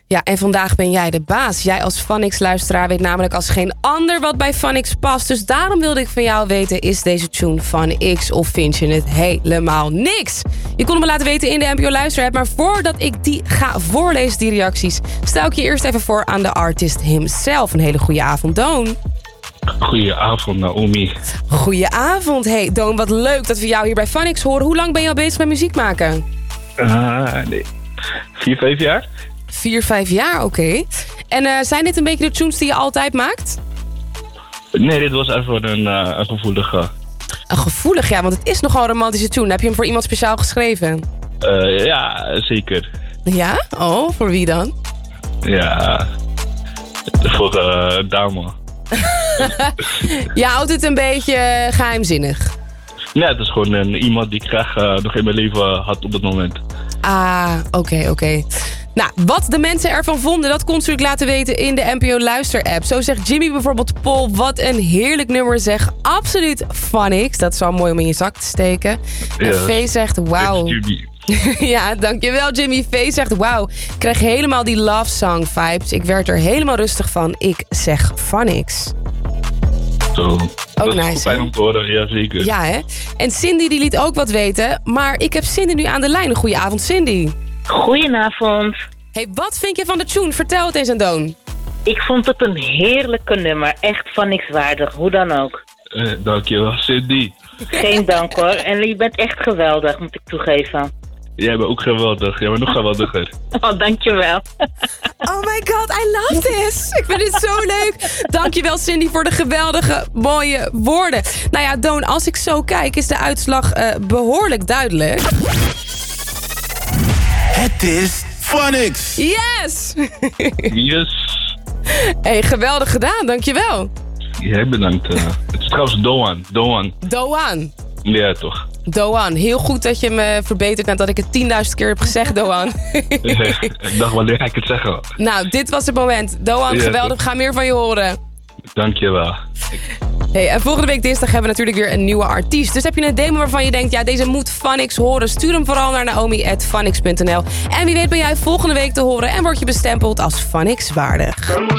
Ja, en vandaag ben jij de baas. Jij als Phonics-luisteraar weet namelijk als geen ander wat bij Phonics past. Dus daarom wilde ik van jou weten, is deze tune van X of vind je het helemaal niks? Je kon het me laten weten in de NPO Luister-app. Maar voordat ik die ga voorlezen, die reacties, stel ik je eerst even voor aan de artist himself. Een hele goede avond, Doon. Goedenavond, Naomi. Goedenavond. Hey, Doon, wat leuk dat we jou hier bij Phonics horen. Hoe lang ben je al bezig met muziek maken? 4, 5 jaar. 4, 5 jaar, oké. En zijn dit een beetje de tunes die je altijd maakt? Nee, dit was even een gevoelige. Een gevoelig, ja, want het is nogal een romantische tune. Heb je hem voor iemand speciaal geschreven? Ja, zeker. Ja? Oh, voor wie dan? Ja, voor dame. Je houdt het een beetje geheimzinnig. Nee, het is gewoon iemand die ik graag nog in mijn leven had op dat moment. Ah, oké. Nou, wat de mensen ervan vonden, dat kon ze natuurlijk laten weten in de NPO Luister-app. Zo zegt Jimmy bijvoorbeeld, Paul, wat een heerlijk nummer zeg. Absoluut Phonics. Dat is wel mooi om in je zak te steken. En Ja, Vee zegt, wauw. Ja, dankjewel Jimmy. Vee zegt, wauw. Ik krijg helemaal die love song vibes. Ik werd er helemaal rustig van. Ik zeg Phonics. Zo. Dat nice, is fijn om te horen, ja zeker. Ja, hè? En Cindy die liet ook wat weten. Maar ik heb Cindy nu aan de lijn. Goedenavond, Cindy. Goedenavond. Hey, wat vind je van de tune? Vertel het eens aan Doon. Ik vond het een heerlijke nummer. Echt van niks waardig, hoe dan ook. Dankjewel, Cindy. Geen dank hoor. En je bent echt geweldig, moet ik toegeven. Jij bent ook geweldig. Jij bent nog geweldiger. Oh, dankjewel. Oh my god, I love this. Ik vind dit zo leuk. Dankjewel Cindy voor de geweldige, mooie woorden. Nou ja, Doon, als ik zo kijk is de uitslag behoorlijk duidelijk. Het is Phonics. Yes! Yes. Hey, geweldig gedaan, dankjewel. Jij bedankt. Het is trouwens Doan. Doan. Ja, toch. Doan, heel goed dat je me verbetert nadat ik het 10.000 keer heb gezegd, Doan. Ik dacht, wanneer ga ik het zeggen? Nou, dit was het moment. Doan, Ja, geweldig. We gaan meer van je horen. Dankjewel. Hey, en volgende week dinsdag hebben we natuurlijk weer een nieuwe artiest. Dus heb je een demo waarvan je denkt, ja, deze moet Phonics horen. Stuur hem vooral naar naomi@phonics.nl. En wie weet ben jij volgende week te horen en word je bestempeld als Phonics waardig.